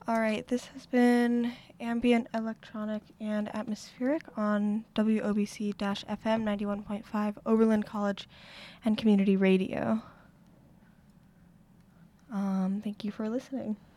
All right, this has been ambient, electronic, and atmospheric on WOBC-FM 91.5 Oberlin College and Community Radio. Thank you for listening.